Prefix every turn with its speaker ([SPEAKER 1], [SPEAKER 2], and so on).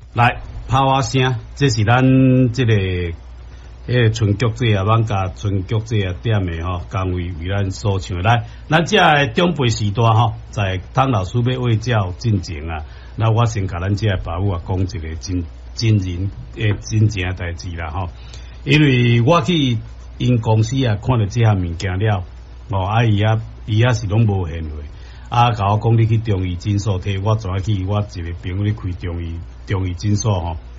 [SPEAKER 1] 来拍我声，这是咱这个春菊姐啊，咱甲春菊姐啊点的吼，工为咱所唱来。咱这个长辈时代吼，在汤老师要喂教进前啊，那我先甲咱这个爸母啊讲一个真正的代志啦吼。因为我去因公司啊看到这项物件了，伊是拢无现货。甲我讲你去中医诊所摕，我怎去我一个朋友咧开中医诊所吼。